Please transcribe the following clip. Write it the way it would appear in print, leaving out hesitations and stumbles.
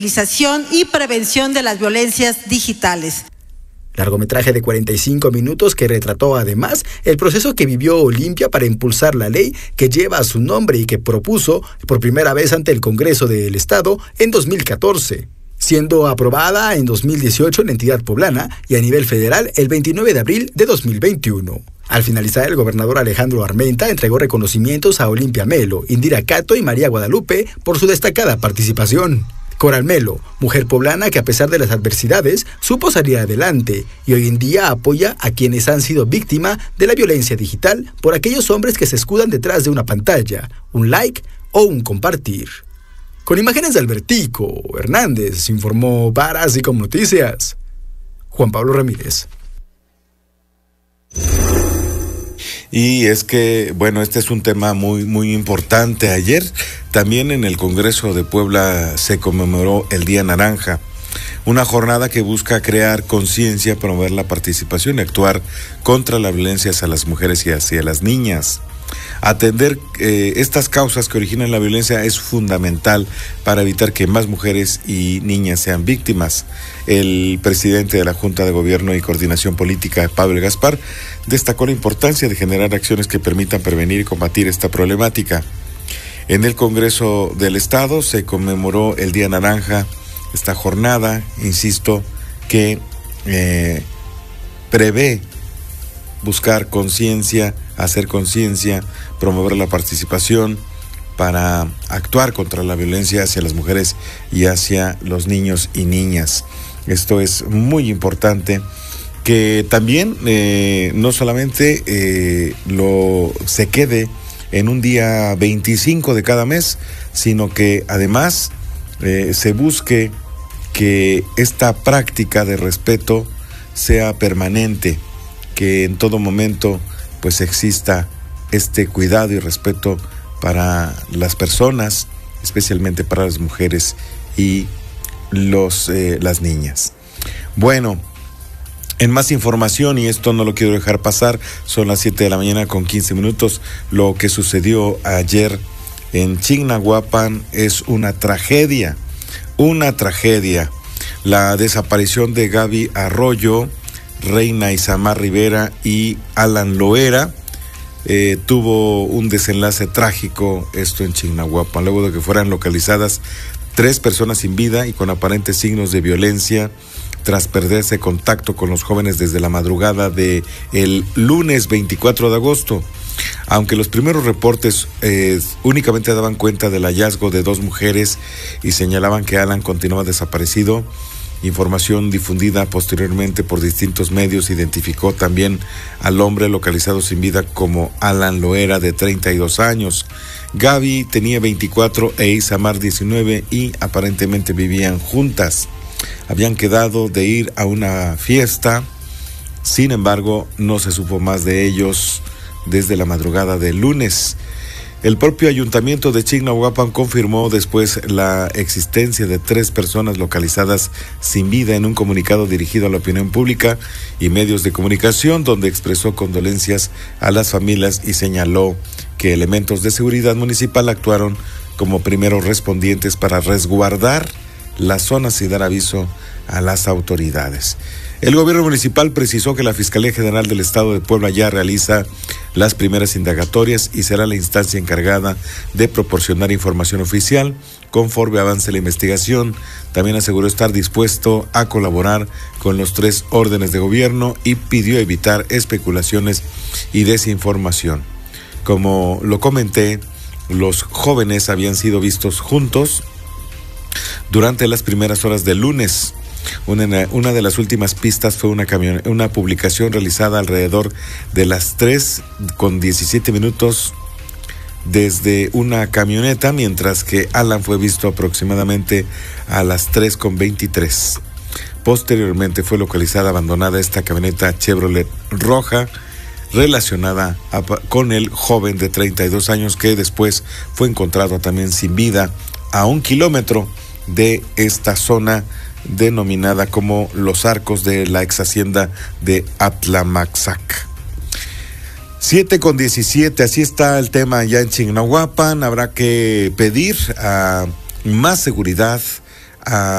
y prevención de las violencias digitales. Largometraje de 45 minutos que retrató además el proceso que vivió Olimpia para impulsar la ley que lleva su nombre y que propuso por primera vez ante el Congreso del Estado en 2014, siendo aprobada en 2018 en la entidad poblana y a nivel federal el 29 de abril de 2021. Al finalizar, el gobernador Alejandro Armenta entregó reconocimientos a Olimpia Melo, Indira Cato y María Guadalupe por su destacada participación. Coral Melo, mujer poblana que a pesar de las adversidades supo salir adelante y hoy en día apoya a quienes han sido víctima de la violencia digital por aquellos hombres que se escudan detrás de una pantalla, un like o un compartir. Con imágenes de Albertico Hernández, informó para Así Como Noticias, Juan Pablo Ramírez. Y es que, bueno, este es un tema muy importante. Ayer también en el Congreso de Puebla se conmemoró el Día Naranja, una jornada que busca crear conciencia, promover la participación y actuar contra la violencia hacia las mujeres y hacia las niñas. Atender estas causas que originan la violencia es fundamental para evitar que más mujeres y niñas sean víctimas. El presidente de la Junta de Gobierno y Coordinación Política, Pablo Gaspar, destacó la importancia de generar acciones que permitan prevenir y combatir esta problemática. En el Congreso del Estado se conmemoró el Día Naranja, esta jornada, insisto, que prevé buscar conciencia, hacer conciencia, promover la participación para actuar contra la violencia hacia las mujeres y hacia los niños y niñas. Esto es muy importante, que también no solamente se quede en un día 25 de cada mes, sino que además se busque que esta práctica de respeto sea permanente, que en todo momento pues exista este cuidado y respeto para las personas, especialmente para las mujeres y las niñas. Bueno, en más información, y esto no lo quiero dejar pasar, son las 7 de la mañana con 15 minutos, lo que sucedió ayer en Chignahuapan es una tragedia. La desaparición de Gaby Arroyo, Reina Isamar Rivera y Alan Loera tuvo un desenlace trágico, esto en Chignahuapan, luego de que fueran localizadas 3 personas sin vida y con aparentes signos de violencia tras perderse contacto con los jóvenes desde la madrugada de el lunes 24 de agosto. Aunque los primeros reportes únicamente daban cuenta del hallazgo de 2 mujeres y señalaban que Alan continuaba desaparecido, información difundida posteriormente por distintos medios identificó también al hombre localizado sin vida como Alan Loera, de 32 años. Gaby tenía 24 e Isamar 19 y aparentemente vivían juntas. Habían quedado de ir a una fiesta, sin embargo, no se supo más de ellos desde la madrugada del lunes. El propio ayuntamiento de Chignahuapan confirmó después la existencia de 3 personas localizadas sin vida en un comunicado dirigido a la opinión pública y medios de comunicación, donde expresó condolencias a las familias y señaló que elementos de seguridad municipal actuaron como primeros respondientes para resguardar las zonas y dar aviso a las autoridades. El gobierno municipal precisó que la Fiscalía General del Estado de Puebla ya realiza las primeras indagatorias y será la instancia encargada de proporcionar información oficial conforme avance la investigación. También aseguró estar dispuesto a colaborar con los 3 órdenes de gobierno y pidió evitar especulaciones y desinformación. Como lo comenté, los jóvenes habían sido vistos juntos durante las primeras horas del lunes. Una de las últimas pistas fue una publicación realizada alrededor de las 3:17 desde una camioneta, mientras que Alan fue visto aproximadamente a las 3:23. Posteriormente fue localizada abandonada esta camioneta Chevrolet roja relacionada con el joven de 32 años que después fue encontrado también sin vida a 1 kilómetro de esta zona denominada como Los Arcos de la ex hacienda de Atlamaxac. 7:17, así está el tema ya en Chignahuapan. Habrá que pedir a más seguridad, a